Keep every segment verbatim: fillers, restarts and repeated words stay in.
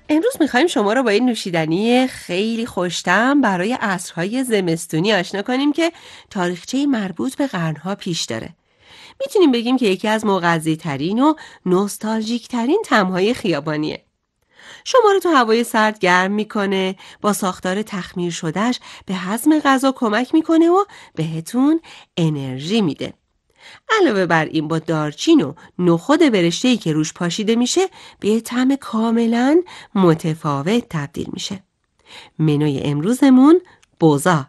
امروز میخوایم شما رو با این نوشیدنی خیلی خوش‌طعم برای عصرهای زمستونی آشنا کنیم که تاریخچه مربوط به قرنها پیش داره. میتونیم بگیم که یکی از مغذی‌ترین و نوستالژیک‌ترین طعم‌های خیابانیه. شما رو تو هوای سرد گرم میکنه، با ساختار تخمیر شدهش به هضم غذا کمک میکنه و بهتون انرژی میده. علاوه بر این با دارچین و نخود برشته‌ای که روش پاشیده میشه به یه طعم کاملا متفاوت تبدیل میشه. منوی امروزمون بوزا.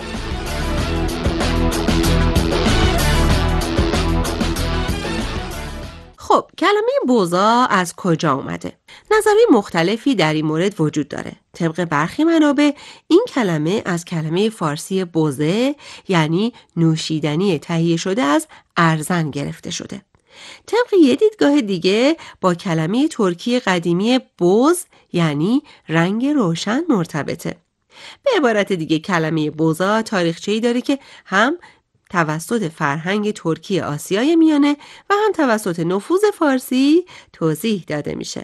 خب کلمه بوزا از کجا اومده؟ نظریه مختلفی در این مورد وجود داره. طبق برخی منابع این کلمه از کلمه فارسی بوزه یعنی نوشیدنی تهیه شده از ارزن گرفته شده. طبق یه دیدگاه دیگه با کلمه ترکی قدیمی بوز یعنی رنگ روشن مرتبطه. به عبارت دیگه کلمه بوزا تاریخچه‌ای داره که هم توسط فرهنگ ترکی آسیای میانه و هم توسط نفوذ فارسی توضیح داده میشه.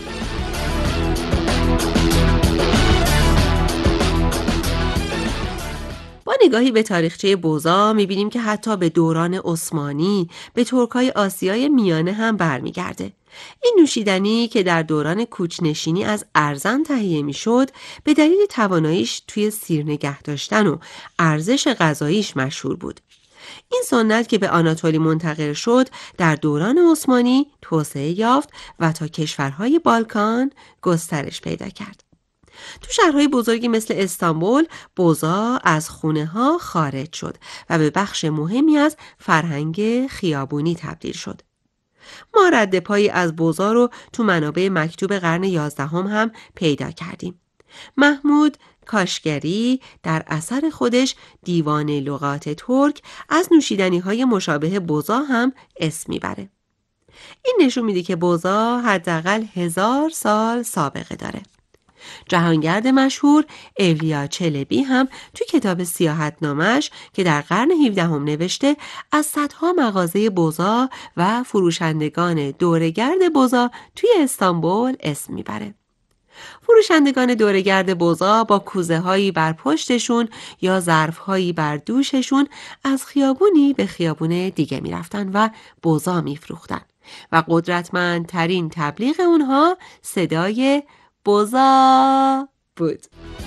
با نگاهی به تاریخچه بوزا میبینیم که حتی به دوران عثمانی به ترکای آسیای میانه هم برمیگرده. این نوشیدنی که در دوران کوچ‌نشینی از ارزن تهیه میشد به دلیل تواناییش توی سیر نگه داشتن و ارزش غذاییش مشهور بود. این سنت که به آناتولی منتقل شد در دوران عثمانی توسعه یافت و تا کشورهای بالکان گسترش پیدا کرد. تو شهرهای بزرگی مثل استانبول بوزا از خونه ها خارج شد و به بخش مهمی از فرهنگ خیابونی تبدیل شد. ما رد پایی از بوزا رو تو منابع مکتوب قرن یازدهم هم پیدا کردیم. محمود کاشگری در اثر خودش دیوان لغات ترک از نوشیدنی‌های مشابه بوزا هم اسم میبره. این نشون میده که بوزا حداقل هزار سال سابقه داره. جهانگرد مشهور اولیا چلبی هم تو کتاب سیاحتنامه‌اش که در قرن هفدهم نوشته از صدها مغازه بوزا و فروشندگان دوره‌گرد بوزا توی استانبول اسم میبره. فروشندگان دوره‌گرد بوزا با کوزه هایی بر پشتشون یا ظرف هایی بر دوششون از خیابونی به خیابون دیگه می رفتن و بوزا می فروختن و قدرتمندترین تبلیغ اونها صدای بوزا بود.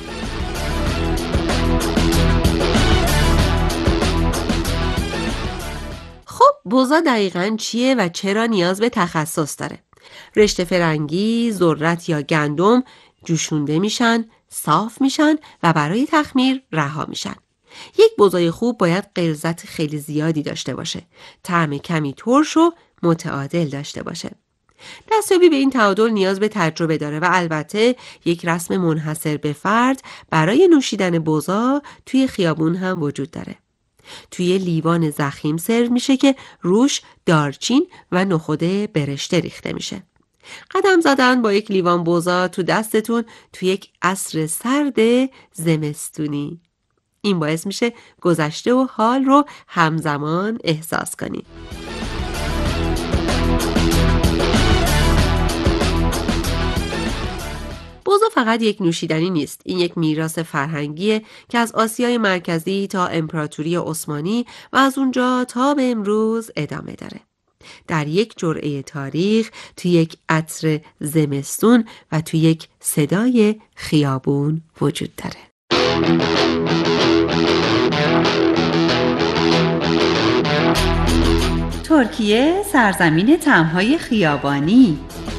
خب بوزا دقیقاً چیه و چرا نیاز به تخصص داره؟ رشته فرنگی، ذرت یا گندم جوشونده میشن، صاف میشن و برای تخمیر رها میشن. یک بوزای خوب باید غلظت خیلی زیادی داشته باشه، طعم کمی ترش و متعادل داشته باشه. دستیابی به این تعادل نیاز به تجربه داره و البته یک رسم منحصر به فرد برای نوشیدن بوزا توی خیابون هم وجود داره. توی لیوان ضخیم سرو میشه که روش دارچین و نخود برشته ریخته میشه. قدم زدن با یک لیوان بوزا تو دستتون توی یک عصر سرد زمستونی. این باعث میشه گذشته و حال رو همزمان احساس کنید. بوزا فقط یک نوشیدنی نیست. این یک میراث فرهنگیه که از آسیای مرکزی تا امپراتوری عثمانی و از اونجا تا به امروز ادامه داره. در یک جرعه تاریخ، تو یک عطر زمستون و تو یک صدای خیابون وجود داره. ترکیه سرزمین طعم‌های خیابانی.